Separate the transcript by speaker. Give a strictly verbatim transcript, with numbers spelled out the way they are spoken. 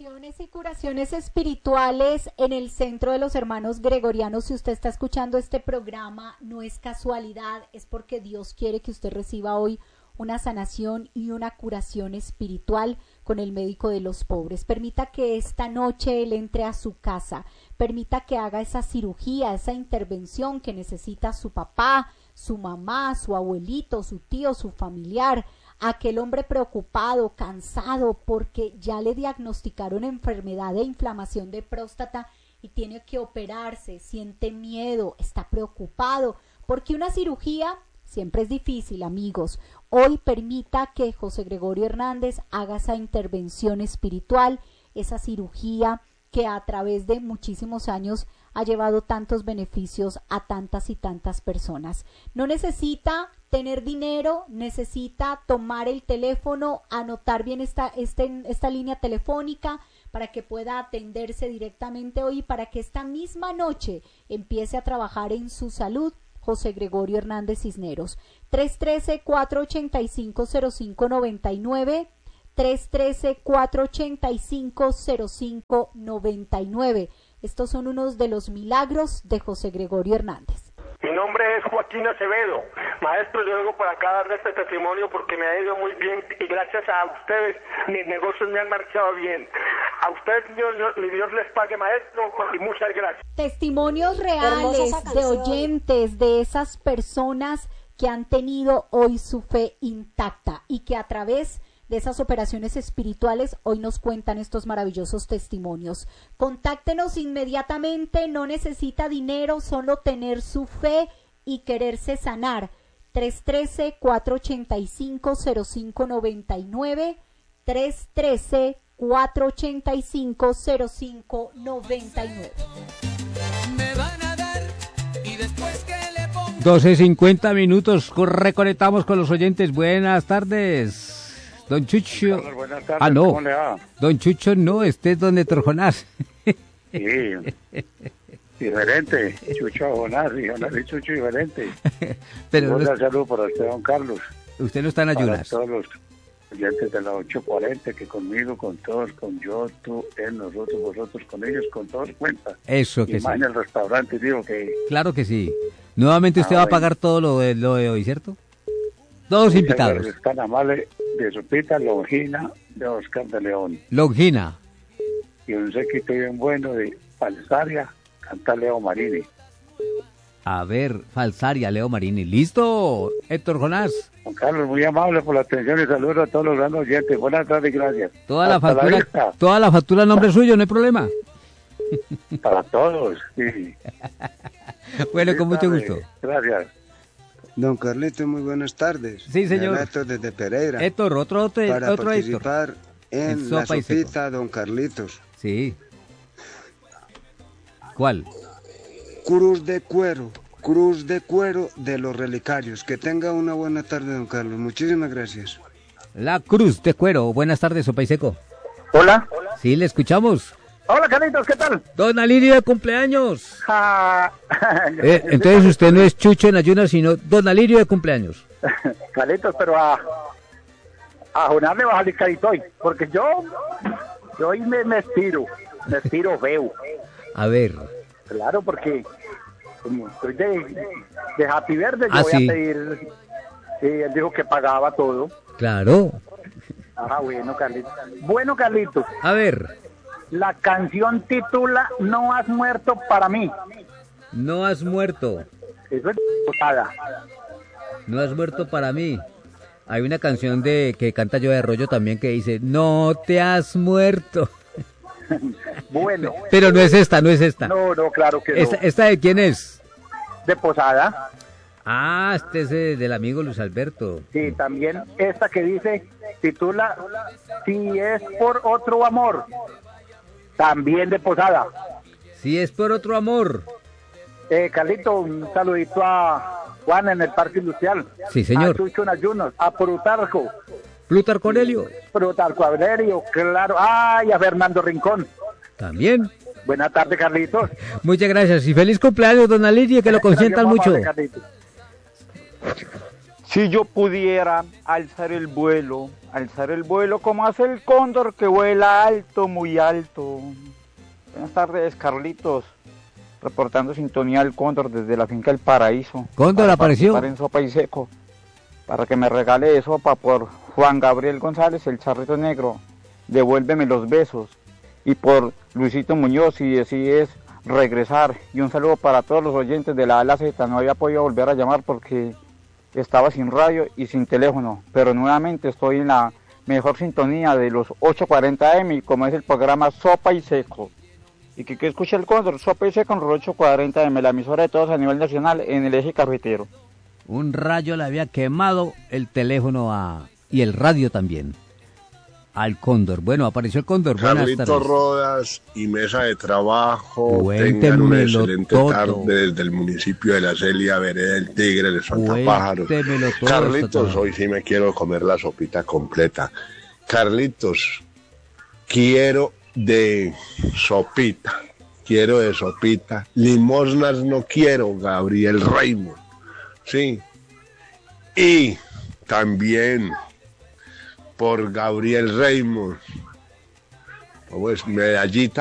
Speaker 1: Bendiciones y curaciones espirituales en el Centro de los Hermanos Gregorianos. Si usted está escuchando este programa, no es casualidad, es porque Dios quiere que usted reciba hoy una sanación y una curación espiritual con el médico de los pobres. Permita que esta noche Él entre a su casa, permita que haga esa cirugía, esa intervención que necesita su papá, su mamá, su abuelito, su tío, su familiar, aquel hombre preocupado, cansado porque ya le diagnosticaron enfermedad de inflamación de próstata y tiene que operarse, siente miedo, está preocupado, porque una cirugía siempre es difícil, amigos. Hoy permita que José Gregorio Hernández haga esa intervención espiritual, esa cirugía que a través de muchísimos años ha llevado tantos beneficios a tantas y tantas personas. No necesita tener dinero, necesita tomar el teléfono, anotar bien esta, este, esta línea telefónica para que pueda atenderse directamente hoy, para que esta misma noche empiece a trabajar en su salud. José Gregorio Hernández Cisneros, tres uno tres, cuatro ocho cinco, cero cinco nueve nueve, tres uno tres, cuatro ocho cinco, cero cinco nueve nueve. Estos son unos de los milagros de José Gregorio Hernández.
Speaker 2: Mi nombre es Joaquín Acevedo. Maestro, yo vengo para acá a darle este testimonio porque me ha ido muy bien y gracias a ustedes mis negocios me han marchado bien. A ustedes, Dios, Dios, Dios les pague, maestro, y muchas gracias.
Speaker 1: Testimonios reales de oyentes, de esas personas que han tenido hoy su fe intacta y que a través de esas operaciones espirituales hoy nos cuentan estos maravillosos testimonios. Contáctenos inmediatamente, no necesita dinero, solo tener su fe y quererse sanar. tres uno tres, cuatro ocho cinco, cero cinco nueve nueve, tres uno tres, cuatro ocho cinco, cero cinco nueve nueve.
Speaker 3: Me van a dar y después que le pongo...
Speaker 4: doce cincuenta minutos, reconectamos con los oyentes. Buenas tardes. Don Chucho.
Speaker 5: Carlos, buenas tardes.
Speaker 4: Ah, no.
Speaker 5: ¿Cómo le va?
Speaker 4: Don Chucho, no, este es don Héctor Jonás.
Speaker 5: Sí. Diferente. Chucho Jonás, y Jonás y Chucho diferente.
Speaker 4: Pero
Speaker 5: un
Speaker 4: no,
Speaker 5: saludo para usted, don Carlos.
Speaker 4: usted no está en ayunas.
Speaker 5: Para todos los oyentes de la ocho cuarenta, que conmigo, con todos, con yo, tú, él, nosotros, vosotros, con ellos, con todos cuenta.
Speaker 4: Eso
Speaker 5: Y
Speaker 4: que sí.
Speaker 5: más en el restaurante, digo que...
Speaker 4: Claro que sí. Nuevamente usted
Speaker 5: Ah,
Speaker 4: va a
Speaker 5: bueno.
Speaker 4: pagar todo lo de, lo de hoy, ¿cierto? Todos invitados.
Speaker 5: Es tan amable de Sopita Longina, de Oscar de León.
Speaker 4: Longina.
Speaker 5: Y un séquito bien bueno de Falsaria, canta Leo Marini.
Speaker 4: A ver, Falsaria, Leo Marini. ¿Listo, Héctor Jonás?
Speaker 5: Don Carlos, muy amable por la atención y saludos a todos los grandes oyentes. Buenas tardes y gracias.
Speaker 4: Toda la
Speaker 5: Hasta
Speaker 4: factura,
Speaker 5: vista.
Speaker 4: toda la factura a nombre suyo, no hay problema.
Speaker 5: Para todos, sí.
Speaker 4: Bueno, con mucho
Speaker 5: Tarde.
Speaker 4: gusto.
Speaker 5: Gracias.
Speaker 6: Don Carlito, muy buenas tardes.
Speaker 4: Sí, señor.
Speaker 6: Héctor desde Pereira.
Speaker 4: Héctor, otro, otro,
Speaker 6: para
Speaker 4: otro Héctor.
Speaker 6: participar en,
Speaker 4: En
Speaker 6: la
Speaker 4: Sopa y Seco.
Speaker 6: sopita, don Carlitos.
Speaker 4: Sí. ¿Cuál?
Speaker 6: Cruz de cuero, cruz de cuero de los relicarios. Que tenga una buena tarde, don Carlos. Muchísimas gracias.
Speaker 4: La Cruz de Cuero. Buenas tardes, Sopa y Seco.
Speaker 2: Hola.
Speaker 4: Sí, le escuchamos.
Speaker 2: Hola, Carlitos, ¿qué tal?
Speaker 4: Don Alirio de cumpleaños.
Speaker 2: Ah,
Speaker 4: Eh, entonces usted no es Chucho en ayunas, sino Don Alirio de cumpleaños.
Speaker 2: Carlitos, pero a, a Jonás le va a salir carito hoy, porque yo, yo hoy me, me estiro, me estiro feo.
Speaker 4: A ver.
Speaker 2: Claro, porque como soy de, de Happy Verde, yo
Speaker 4: Ah,
Speaker 2: voy
Speaker 4: sí.
Speaker 2: a pedir, sí, él dijo que pagaba todo.
Speaker 4: Claro.
Speaker 2: Ah, bueno, Carlitos. Bueno, Carlitos,
Speaker 4: A ver.
Speaker 2: la canción titula No has muerto para mí.
Speaker 4: No has muerto.
Speaker 2: Eso es putada.
Speaker 4: No has muerto para mí. Hay una canción de que canta Joe Arroyo también que dice No te has muerto.
Speaker 2: Bueno.
Speaker 4: Pero no es esta, no es esta.
Speaker 2: No, no, claro que no.
Speaker 4: ¿Esta, esta de quién es?
Speaker 2: De Posada.
Speaker 4: Ah, este es eh, del amigo Luis Alberto.
Speaker 2: Sí, también esta que dice, titula Si es por otro amor. También de Posada.
Speaker 4: Si es por otro amor.
Speaker 2: Eh, Carlito, un saludito a Juan en el Parque Industrial.
Speaker 4: Sí, señor.
Speaker 2: A Chucho en Ayunos, a Plutarco.
Speaker 4: Plutarco Cornelio.
Speaker 2: Plutarco Aurelio, claro. Ay, a Fernando Rincón.
Speaker 4: También.
Speaker 2: Buenas tardes, Carlitos.
Speaker 4: Muchas gracias y feliz cumpleaños, don Alirio, que lo consientan
Speaker 2: Muy
Speaker 4: mucho.
Speaker 2: amable, Carlitos.
Speaker 7: Si yo pudiera alzar el vuelo, alzar el vuelo como hace el cóndor que vuela alto, muy alto. Buenas tardes, Carlitos. Reportando sintonía al cóndor desde la finca El Paraíso.
Speaker 4: ¿Cóndor apareció?
Speaker 7: En sopa y seco. Para que me regale de sopa por Juan Gabriel González, el charrito negro. Devuélveme los besos. Y por Luisito Muñoz, si decides regresar. Y un saludo para todos los oyentes de la A a la Z. No había podido volver a llamar porque estaba sin radio y sin teléfono. Pero nuevamente estoy en la mejor sintonía de los ocho cuarenta eme, como es el programa Sopa y Seco. Y que, que escuche el cóndor, Sopa y Seco en los ocho cuarenta eme, la emisora de todos a nivel nacional en el eje cafetero.
Speaker 4: Un rayo le había quemado el teléfono a y el radio también al cóndor. Bueno, apareció el cóndor. Buenas
Speaker 8: Carlitos
Speaker 4: tardes.
Speaker 8: Rodas y mesa de trabajo,
Speaker 4: Cuéntemelo
Speaker 8: tengan una excelente
Speaker 4: todo.
Speaker 8: tarde desde el municipio de La Celia, Vereda del Tigre, de Santa Pájaros.
Speaker 4: Cuéntemelo todo,
Speaker 8: Carlitos,
Speaker 4: Santa.
Speaker 8: hoy sí me quiero comer la sopita completa. Carlitos, quiero de sopita, quiero de sopita. Limosnas no quiero, Gabriel Raymond. Sí. Y también por Gabriel Raymond, pues medallita